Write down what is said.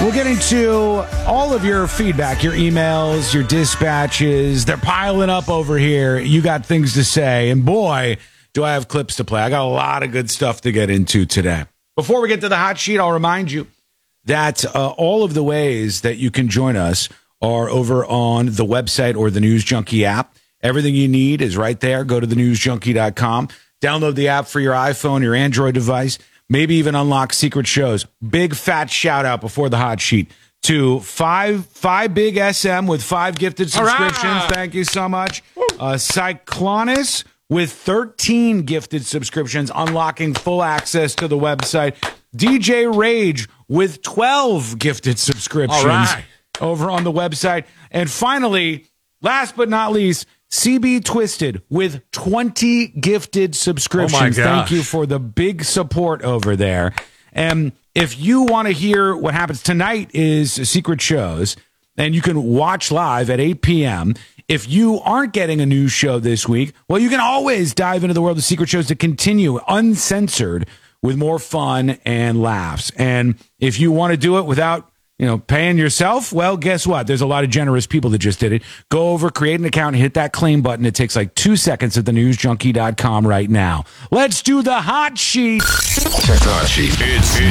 We'll get into all of your feedback, your emails, your dispatches. They're piling up over here. You got things to say. And boy, do I have clips to play. I got a lot of good stuff to get into today. Before we get to the hot sheet, I'll remind you that all of the ways that you can join us are over on the website or the News Junkie app. Everything you need is right there. Go to thenewsjunkie.com. Download the app for your iPhone, your Android device. Maybe even unlock secret shows. Big fat shout out before the hot sheet to five big SM with 5 gifted subscriptions. Hurrah! Thank you so much. Cyclonus with 13 gifted subscriptions, unlocking full access to the website. DJ Rage with 12 gifted subscriptions over on the website. And finally, last but not least, CB Twisted with 20 gifted subscriptions. Oh my gosh. Thank you for the big support over there. And if you want to hear what happens tonight is Secret Shows, and you can watch live at 8 p.m. If you aren't getting a new show this week, well, you can always dive into the world of Secret Shows to continue uncensored with more fun and laughs. And if you want to do it without paying yourself, well, guess what? There's a lot of generous people that just did it. Go over, create an account, hit that claim button. It takes like 2 seconds at thenewsjunkie.com right now. Let's do the hot sheet. Check the hot sheet.